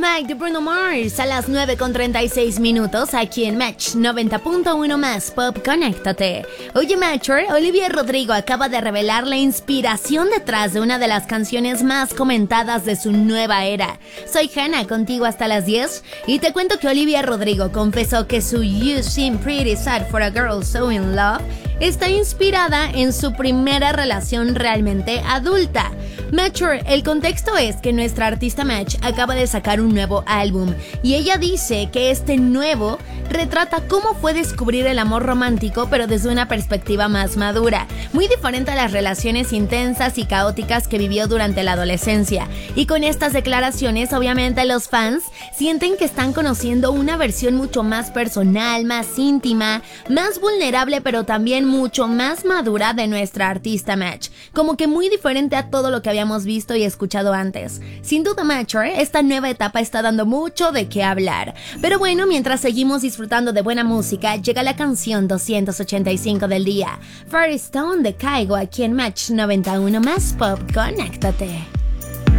Like de Bruno Mars a las 9:36 aquí en Match 90.1 más Pop. Conéctate. Oye, Matcher, Olivia Rodrigo acaba de revelar la inspiración detrás de una de las canciones más comentadas de su nueva era. Soy Hannah, contigo hasta las 10 y te cuento que Olivia Rodrigo confesó que su You Seem Pretty Sad for a Girl So in Love está inspirada en su primera relación realmente adulta. Matcher, el contexto es que nuestra artista Match acaba de sacar un nuevo álbum y ella dice que este nuevo retrata cómo fue descubrir el amor romántico pero desde una perspectiva más madura, muy diferente a las relaciones intensas y caóticas que vivió durante la adolescencia. Y con estas declaraciones, obviamente los fans sienten que están conociendo una versión mucho más personal, más íntima, más vulnerable pero también mucho más madura de nuestra artista Match, como que muy diferente a todo lo que habíamos visto y escuchado antes. Sin duda, Matcher, esta nueva etapa está dando mucho de qué hablar. Pero bueno, mientras seguimos disfrutando de buena música, llega la canción 285 del día, Firestone de Kygo, aquí en Match 91 más Pop. Conéctate.